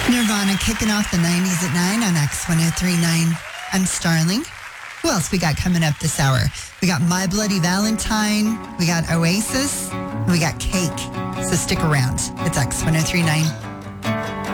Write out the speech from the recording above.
Nirvana kicking off the 90s at 9 on X1039. I'm Starling. Who else we got coming up this hour? We got My Bloody Valentine. We got Oasis. And we got Cake. So stick around. It's X1039.